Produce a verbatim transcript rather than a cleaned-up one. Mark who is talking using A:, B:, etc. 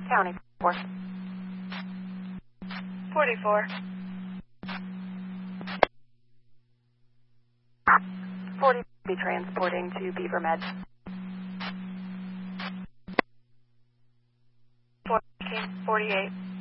A: County four.
B: forty-four.
A: forty be transporting to Beaver Med.
B: fourteen, forty-eight.